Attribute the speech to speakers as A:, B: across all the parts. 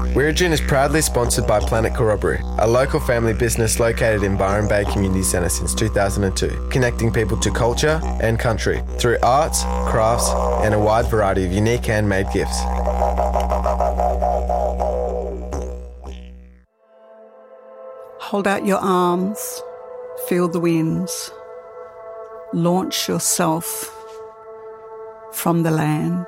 A: Wirrajin is proudly sponsored by Planet Corroboree, a local family business located in Byron Bay Community Centre since 2002, connecting people to culture and country through arts, crafts and a wide variety of unique handmade gifts.
B: Hold out your arms, feel the winds, launch yourself from the land.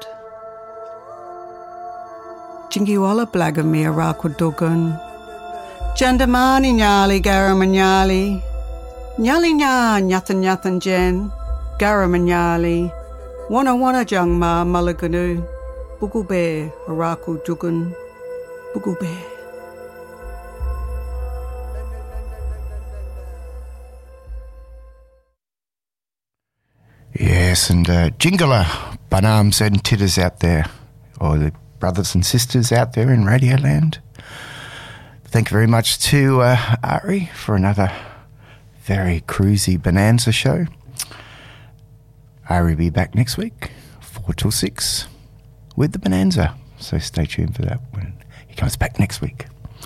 B: Jingiwala Blagami Arakudugan, Jandamani Nyali Garamanyali, Nyali Nya Nyathan Nyathan Jen, Garamanyali, Wana Wana Jangma Malaganu, Bugube Arakudugan, Bugube.
C: Yes, and Jingala, Banams and Titters out there, or the brothers and sisters out there in Radioland. Thank you very much to Ari for another very cruisy Bonanza show. Ari will be back next week, 4 till 6, with the Bonanza. So stay tuned for that when he comes back next week.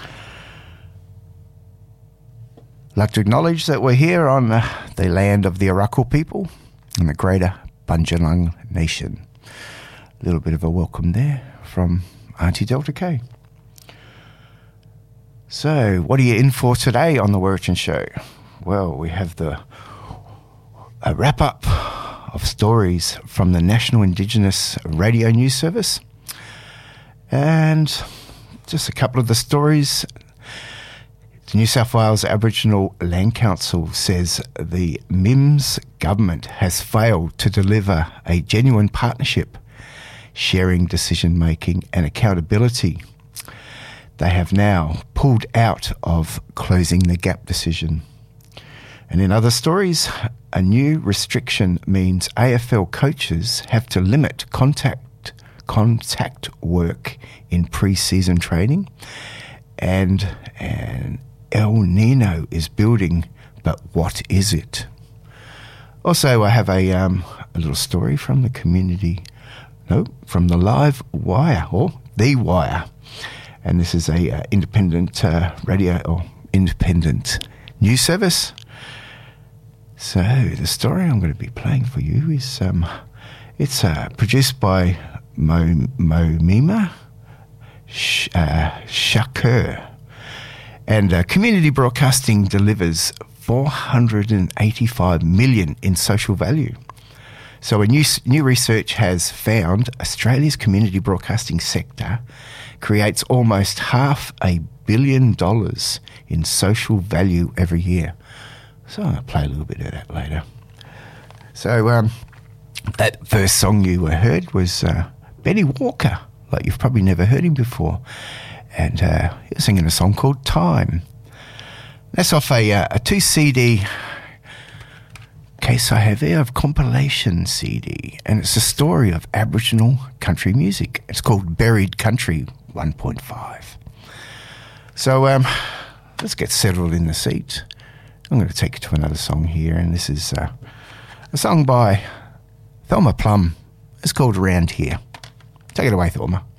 C: I'd like to acknowledge that we're here on the land of the Arakwal people in the greater Bundjalung Nation. A little bit of a welcome there from Auntie Delta K. So, what are you in for today on the Wirrajin Show? Well, we have a wrap-up of stories from the National Indigenous Radio News Service. And just a couple of the stories. The New South Wales Aboriginal Land Council says the MIMS government has failed to deliver a genuine partnership, sharing decision-making and accountability. They have now pulled out of closing the gap decision. And in other stories, a new restriction means AFL coaches have to limit contact work in pre-season training, and El Nino is building, but what is it? Also, I have a little story from the from the Live Wire, or The Wire. And this is a independent radio, or independent news service. So the story I'm going to be playing for you is, it's produced by Momima Shakur. And community broadcasting delivers $485 million in social value. So a new research has found Australia's community broadcasting sector creates almost $500 million in social value every year. So I'm going to play a little bit of that later. So that first song you heard was Benny Walker. Like, you've probably never heard him before. And he was singing a song called Time. That's off a 2-CD Case I Have Here of compilation CD. And it's a story of Aboriginal country music. It's called Buried Country 1.5. So let's get settled in the seat. I'm going to take you to another song here. And this is a song by Thelma Plum. It's called Around Here. Take it away, Thelma.